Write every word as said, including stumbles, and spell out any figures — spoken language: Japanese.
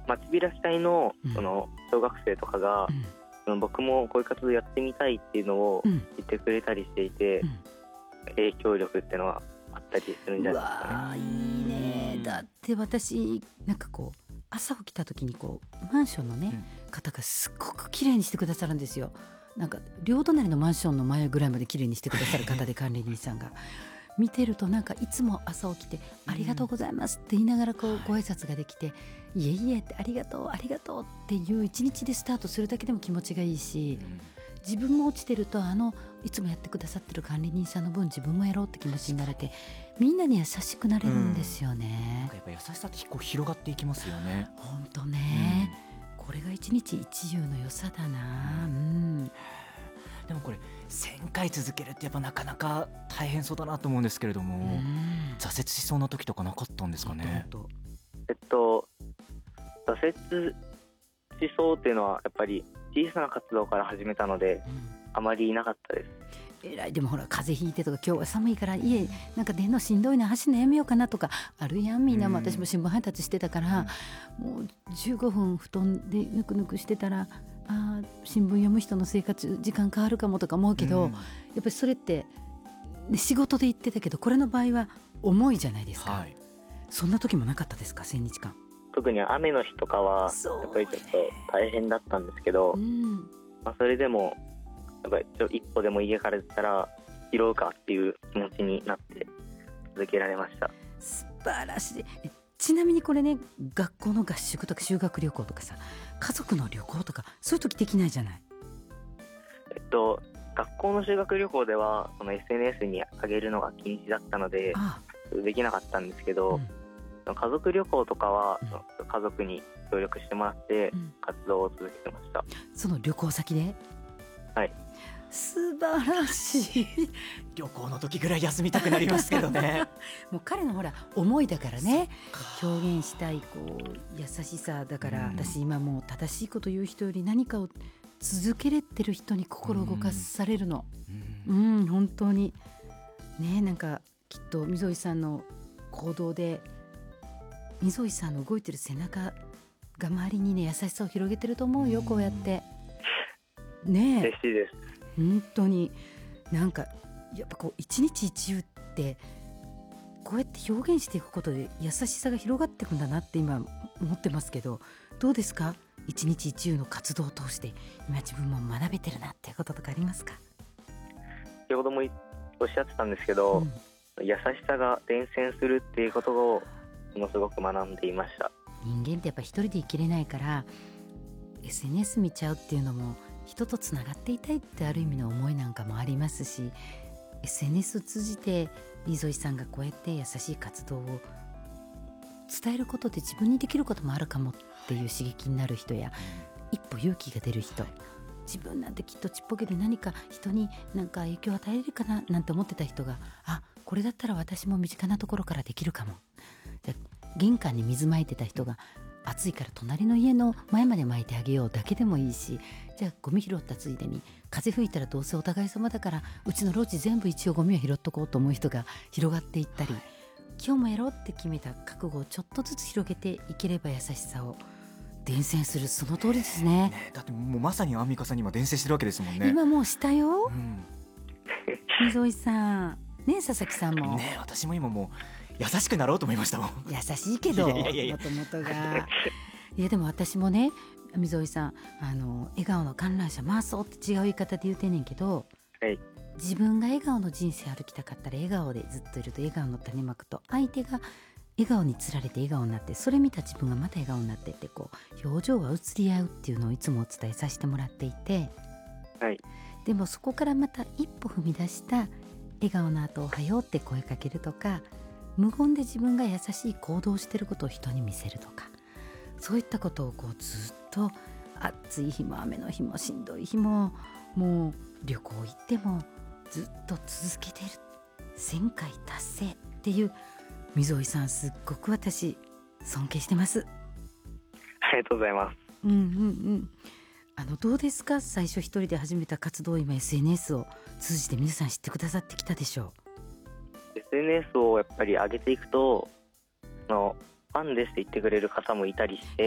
まちびらし隊 の, うんその小学生とかが、 うんその僕もこういう活動やってみたいっていうのをうん言ってくれたりしていて、 うん影響力っていうのはあったりするんじゃうないですかね。 わーいいね。だって私なんかこう朝起きた時にこうマンションのね、うん、方がすっごく綺麗にしてくださるんですよ。なんか両隣のマンションの前ぐらいまで綺麗にしてくださる方で管理人さんが見てるとなんかいつも朝起きてありがとうございますって言いながらこうご挨拶ができて、うん、いえいえってありがとうありがとうっていう一日でスタートするだけでも気持ちがいいし、うん、自分が落ちてるとあのいつもやってくださってる管理人さんの分自分もやろうって気持ちになれてみんなに優しくなれるんですよね、 うん、なんかやっぱ優しさってこう広がっていきますよね。 本当ね、うん、これが一日一優の良さだな、うん、 でもこれせんかい続けるってやっぱなかなか大変そうだなと思うんですけれども、うん、挫折しそうな時とかなかったんですかね。 えっと挫折しそうっていうのはやっぱり小さな活動から始めたので、うん、あまりいなかったです。 えらい。でもほら風邪ひいてとか今日は寒いから家なんか出るのしんどいな走るのやめようかなとかあるやんみんなも。私も新聞配達してたから、うん、もうじゅうごふん布団でぬくぬくしてたらあ新聞読む人の生活時間変わるかもとか思うけど、うん、やっぱりそれって、ね、仕事で言ってたけどこれの場合は重いじゃないですか、はい、そんな時もなかったですかせんにちかん。 特に雨の日とかはやっぱりちょっと大変だったんですけど、うん、まあ、それでもやっぱりちょ一歩でも家から出たら拾うかっていう気持ちになって続けられました。 素晴らしい。ちなみにこれね学校の合宿とか修学旅行とかさ家族の旅行とかそういう時できないじゃない。 えっと学校の修学旅行ではその エスエヌエス に上げるのが禁止だったのでああできなかったんですけど、うん、家族旅行とかは、うん、家族に協力してもらって活動を続けてました、 うん、その旅行先で。 はい、 素晴らしい旅行の時ぐらい休みたくなりますけどねもう彼のほら思いだからね表現したいこう優しさだから、うん、私今もう正しいこと言う人より何かを続けれてる人に心動かされるの、うん、うん、本当にね。なんかきっと溝井さんの行動で溝井さんの動いてる背中が周りにね優しさを広げてると思うよ、うん、こうやってね。 嬉しいです。 本当になんかやっぱこう一日一優ってこうやって表現していくことで優しさが広がっていくんだなって今思ってますけどどうですか。一日一優の活動を通して今自分も学べてるなっていうこととかありますか。 先ほどもおっしゃってたんですけど、うん、優しさが伝染するっていうことをものすごく学んでいました。 人間ってやっぱ一人で生きれないから エスエヌエス 見ちゃうっていうのも人とつながっていたいってある意味の思いなんかもありますし エスエヌエス を通じて溝井さんがこうやって優しい活動を伝えることで自分にできることもあるかもっていう刺激になる人や一歩勇気が出る人、自分なんてきっとちっぽけで何か人に何か影響を与えれるかななんて思ってた人があこれだったら私も身近なところからできるかも。玄関に水まいてた人が暑いから隣の家の前まで巻いてあげようだけでもいいし、じゃあゴミ拾ったついでに風吹いたらどうせお互い様だからうちの路地全部一応ゴミを拾っとこうと思う人が広がっていったり、はい、今日もやろうって決めた覚悟をちょっとずつ広げていければ優しさを伝染する。その通りです ね, ねだってもうまさにアンミカさんに今伝染してるわけですもんね。 今もうしたよ、うん、溝井さんね佐々木さんもね。私も今もう優しくなろうと思いましたもん。 優しいけどもともとがいやでも私もね溝井さんあの笑顔の観覧車回そうって違う言い方で言うてんねんけど、 はい、 自分が笑顔の人生歩きたかったら笑顔でずっといると笑顔の種まくと相手が笑顔につられて笑顔になってそれ見た自分がまた笑顔になってってこう表情が移り合うっていうのをいつもお伝えさせてもらっていて、 はい、 でもそこからまた一歩踏み出した笑顔の後おはようって声かけるとか無言で自分が優しい行動をしてることを人に見せるとかそういったことをこうずっと暑い日も雨の日もしんどい日ももう旅行行ってもずっと続けてるせんかい達成っていう溝井さんすっごく私尊敬してます。 ありがとうございます。 うんうんうんあのどうですか最初一人で始めた活動を今 エスエヌエス を通じて皆さん知ってくださってきたでしょう。 エスエヌエス をやっぱり上げていくとそのファンですって言ってくれる方もいたりして